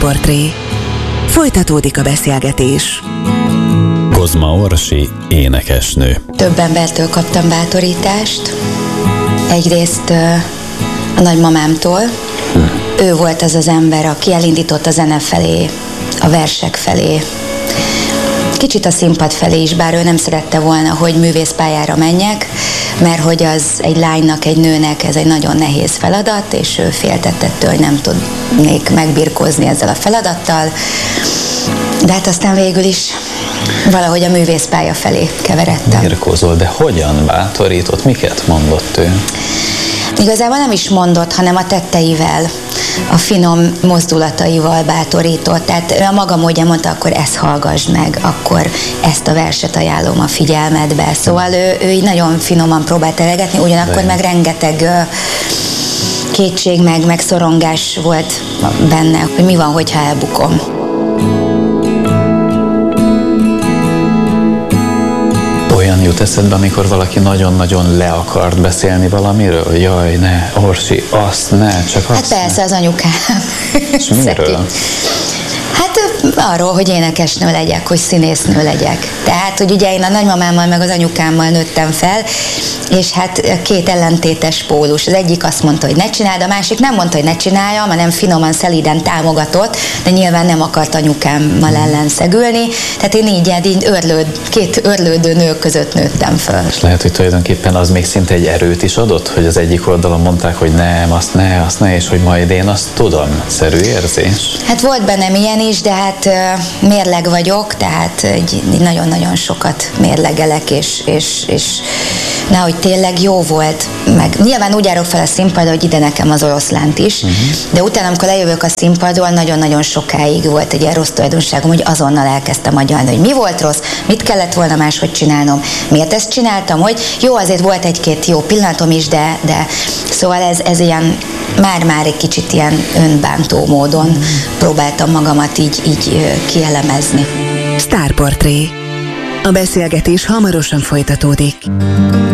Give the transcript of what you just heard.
Sztárportré. Folytatódik a beszélgetés. Kozma Orsi, énekesnő. Több embertől kaptam bátorítást. Egyrészt a nagymamámtól. Ő volt az az ember, aki elindított a zene felé, a versek felé. Kicsit a színpad felé is, bár ő nem szerette volna, hogy művészpályára menjek, mert hogy az egy lánynak, egy nőnek ez egy nagyon nehéz feladat, és ő féltett ettől, hogy nem tudnék megbirkózni ezzel a feladattal. De hát aztán végül is valahogy a művészpálya felé keveredtem. Birkózol, de hogyan bátorított? Miket mondott ő? Igazából nem is mondott, hanem a tetteivel, a finom mozdulataival bátorított. Tehát ő a maga módján mondta, akkor ezt hallgassd meg, akkor ezt a verset ajánlom a figyelmedbe. Szóval ő így nagyon finoman próbált elegetni, ugyanakkor meg rengeteg kétség, meg szorongás volt benne, hogy mi van, hogyha elbukom. Olyan jut eszedbe, amikor valaki nagyon-nagyon le akart beszélni valamiről? Jaj, ne, Orsi, azt ne, csak azt Hát persze, az anyukám. És miről? Hát arról, hogy énekesnő legyek, hogy színésznő legyek. Tehát, hogy ugye én a nagymamámmal meg az anyukámmal nőttem fel, és hát két ellentétes pólus. Az egyik azt mondta, hogy ne csináld, a másik nem mondta, hogy ne csináljam, hanem finoman, szelíden támogatott, de nyilván nem akart anyukámmal ellenszegülni. Tehát én így két örlődő nő között nőttem föl. És lehet, hogy tulajdonképpen az még szinte egy erőt is adott, hogy az egyik oldalon mondták, hogy nem, azt ne, és hogy majd én azt tudom. Szerű érzés? Hát volt bennem ilyen is, de hát mérleg vagyok, tehát nagyon-nagyon sokat mérlegelek, és nehogy tényleg jó volt, meg nyilván úgy járok fel a színpadra, hogy ide nekem az oroszlánt is, de utána, amikor lejövök a színpadról, nagyon-nagyon sokáig volt egy ilyen rossz tulajdonságom, hogy azonnal elkezdtem agyalni, hogy mi volt rossz, mit kellett volna máshogy csinálnom, miért ezt csináltam, hogy jó, azért volt egy-két jó pillanatom is, de szóval ez ilyen már egy kicsit ilyen önbántó módon próbáltam magamat így kielemezni. Sztárportré. A beszélgetés hamarosan folytatódik.